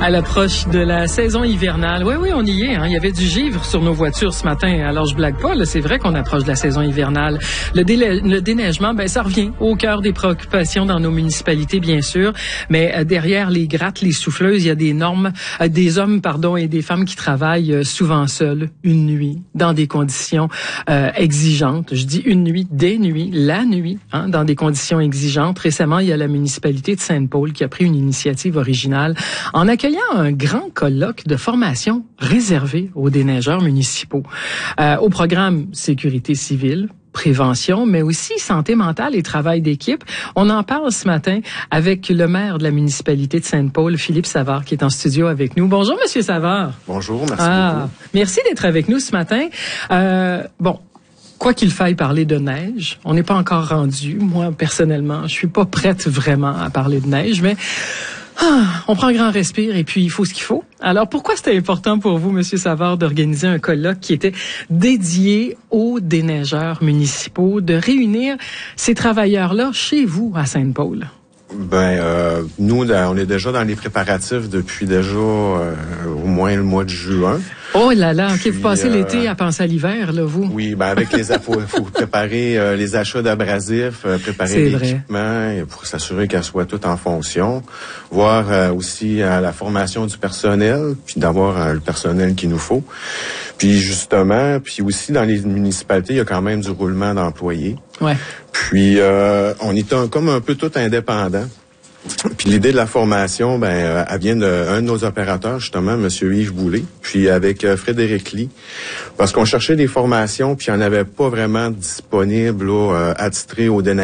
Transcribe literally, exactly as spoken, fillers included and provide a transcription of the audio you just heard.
À l'approche de la saison hivernale, oui, oui, on y est. Hein. Il y avait du givre sur nos voitures ce matin. Alors, je blague pas, là, c'est vrai qu'on approche de la saison hivernale. Le, délai, le déneigement, ben, ça revient au cœur des préoccupations dans nos municipalités, bien sûr. Mais euh, derrière les grattes, les souffleuses, il y a des normes, euh, des hommes, pardon, et des femmes qui travaillent euh, souvent seuls, une nuit, dans des conditions euh, exigeantes. Je dis une nuit, des nuits, la nuit, hein, dans des conditions exigeantes. Récemment, il y a la municipalité de Saint-Paul qui a pris une initiative originale en accueillant un grand colloque de formation réservé aux déneigeurs municipaux. Euh, au programme sécurité civile, prévention, mais aussi santé mentale et travail d'équipe. On en parle ce matin avec le maire de la municipalité de Saint-Paul, Philippe Savard, qui est en studio avec nous. Bonjour, Monsieur Savard. Bonjour, merci ah, beaucoup. Merci d'être avec nous ce matin. Euh, bon. Quoi qu'il faille parler de neige, on n'est pas encore rendu. Moi, personnellement, je suis pas prête vraiment à parler de neige, mais ah, on prend un grand respire et puis il faut ce qu'il faut. Alors, pourquoi c'était important pour vous, Monsieur Savard, d'organiser un colloque qui était dédié aux déneigeurs municipaux, de réunir ces travailleurs-là chez vous à Saint-Paul? Ben, euh, nous, on est déjà dans les préparatifs depuis déjà euh, au moins le mois de juin. Oh là là, OK, Puis, vous passez euh, l'été à penser à l'hiver, là, vous? Oui, ben avec les faut, faut préparer euh, les achats d'abrasifs, euh, préparer l'équipement pour s'assurer qu'elle soit toute en fonction, voir euh, aussi euh, la formation du personnel, puis d'avoir euh, le personnel qu'il nous faut. Puis justement, puis aussi dans les municipalités, il y a quand même du roulement d'employés. Ouais. Puis euh, on est un, comme un peu tout indépendant. Puis l'idée de la formation, ben, euh, elle vient d'un de nos opérateurs, justement, Monsieur Yves Boulay, puis avec euh, Frédéric Lee, parce qu'on cherchait des formations, puis il n'y en avait pas vraiment disponibles là, euh, attitrées au déneigement.